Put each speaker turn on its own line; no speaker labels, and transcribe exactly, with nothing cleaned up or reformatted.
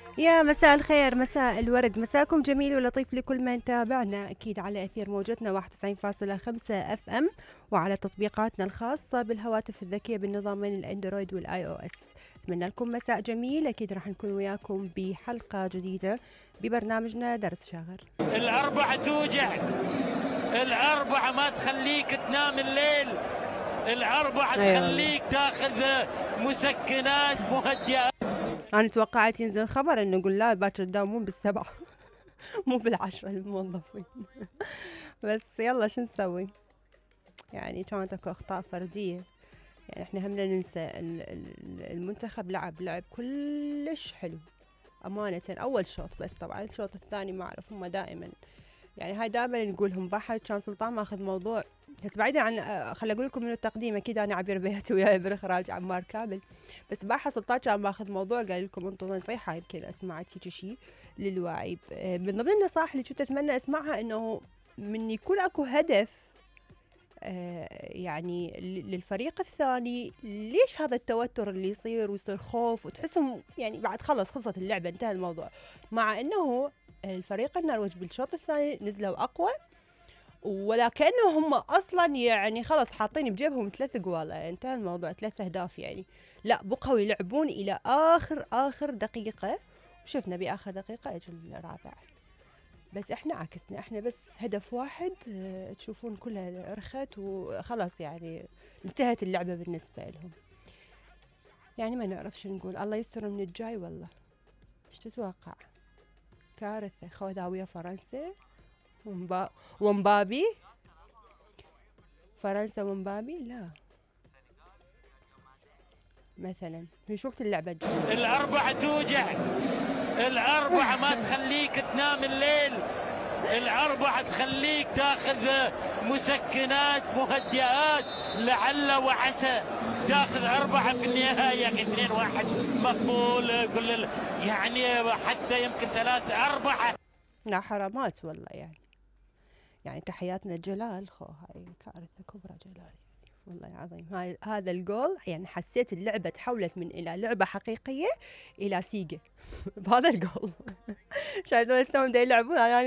يا مساء الخير، مساء الورد، مساكم جميل ولطيف لكل من تابعنا أكيد على أثير موجتنا واحد وتسعين فاصلة خمسة اف ام، وعلى تطبيقاتنا الخاصة بالهواتف الذكية بالنظامين الأندرويد والآي أو اس. أتمنى لكم مساء جميل. أكيد راح نكون وياكم بحلقة جديدة ببرنامجنا درس شاغر.
الأربعة توجع، الأربعة ما تخليك تنام الليل، الأربعة
أيوة.
تخليك تاخذ مسكنات مهدئة.
أنا توقعت ينزل خبر إنه نقول لا باكر تداومون بالسبعة مو بالعشرة الموظفين بس يلا شو نسوي؟ يعني كانت اكو اخطاء فرديه. يعني احنا هم لا ننسى ال- ال- المنتخب لعب لعب كلش حلو امانه. اول شوط بس، طبعا الشوط الثاني ما اعرف، هم دائما يعني هاي دائما نقولهم بحث. كان سلطان ماخذ موضوع بس بعيدا عن آه، خل اقول لكم من التقديم. اكيد انا عبير بيت وياي بالاخراج عمار كامل. بس باحث سلطان كان ماخذ موضوع قال لكم انطوا نصيحه يمكن اسمعت هيك شيء للوعي. آه، من ضمن النصائح اللي كنت اتمنى اسمعها انه من يكون اكو هدف آه، يعني ل- للفريق الثاني، ليش هذا التوتر اللي يصير ويصير خوف وتحسهم يعني بعد خلص خلصت اللعبة انتهى الموضوع، مع انه الفريق النرويج بالشوط الثاني نزلوا اقوى، ولا كأنه هم اصلا يعني خلص حاطين بجيبهم ثلاث جوال انتهى الموضوع ثلاث اهداف يعني. لا بقوا يلعبون الى اخر اخر دقيقة، وشفنا باخر دقيقة اجى الرابع. بس احنا عكسنا، احنا بس هدف واحد اه تشوفون كلها رخت وخلاص يعني انتهت اللعبة بالنسبة لهم. يعني ما نعرف شو نقول، الله يستر من الجاي والله. ايش تتوقع؟ كارثة. خوذاوية فرنسا ومبا... ومبابي. فرنسا ومبابي لا مثلا مش وقت اللعبة الجاية.
الأربعة توجع، الأربعة ما تخليك تنام الليل، الأربعة تخليك تاخذ مسكنات مهدئات لعل وعسى تاخذ أربعة في النهاية. اثنين واحد مقبول كل يعني حتى يمكن ثلاثة أربعة.
لا حرامات والله يعني. يعني تحياتنا جلال، خو هاي كارثة كبرى جلال يعني. والله العظيم هاي هذا الجول يعني حسيت اللعبة تحولت من إلى لعبة حقيقية إلى سيجا بهذا الجول. شايفون السهم دا يلعبون يعني